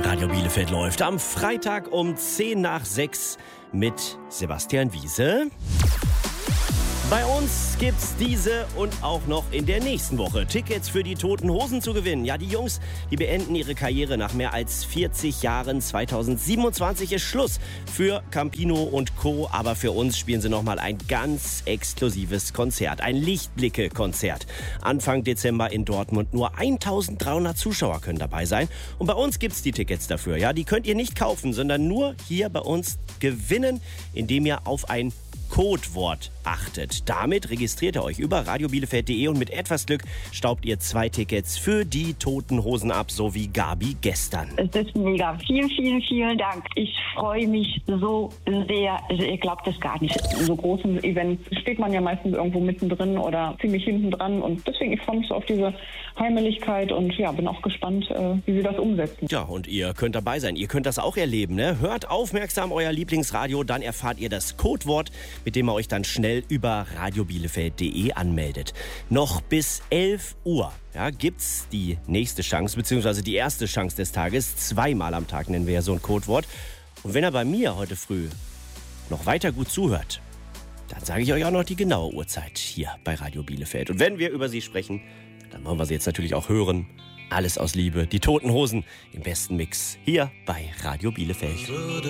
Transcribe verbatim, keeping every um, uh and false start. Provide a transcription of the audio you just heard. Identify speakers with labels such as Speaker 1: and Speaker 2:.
Speaker 1: Radio Bielefeld läuft am Freitag um zehn nach sechs mit Sebastian Wiese. Bei uns gibt's diese und auch noch in der nächsten Woche Tickets für die Toten Hosen zu gewinnen. Ja, die Jungs, die beenden ihre Karriere nach mehr als vierzig Jahren. zweitausendsiebenundzwanzig ist Schluss für Campino und Co. Aber für uns spielen sie nochmal ein ganz exklusives Konzert. Ein Lichtblicke-Konzert. Anfang Dezember in Dortmund. Nur eintausenddreihundert Zuschauer können dabei sein. Und bei uns gibt's die Tickets dafür. Ja, die könnt ihr nicht kaufen, sondern nur hier bei uns gewinnen, indem ihr auf ein Codewort achtet. Damit registriert ihr euch über radiobielefeld punkt de und mit etwas Glück staubt ihr zwei Tickets für die Toten Hosen ab, so wie Gabi gestern.
Speaker 2: Es ist mega. Vielen, vielen, vielen Dank. Ich freue mich so sehr. Also ihr glaubt es gar nicht. In so großen Events steht man ja meistens irgendwo mittendrin oder ziemlich hinten dran und deswegen ich freue mich so auf diese Heimeligkeit und ja, bin auch gespannt, wie sie das umsetzen.
Speaker 1: Ja, und ihr könnt dabei sein. Ihr könnt das auch erleben, ne? Hört aufmerksam euer Lieblingsradio, dann erfahrt ihr das Codewort, mit dem ihr euch dann schnell über radiobielefeld punkt de anmeldet. Noch bis elf Uhr ja, gibt's die nächste Chance, beziehungsweise die erste Chance des Tages. Zweimal am Tag nennen wir ja so ein Codewort. Und wenn ihr bei mir heute früh noch weiter gut zuhört, dann sage ich euch auch noch die genaue Uhrzeit hier bei Radio Bielefeld. Und wenn wir über sie sprechen, dann wollen wir sie jetzt natürlich auch hören. Alles aus Liebe, die Toten Hosen im besten Mix hier bei Radio Bielefeld.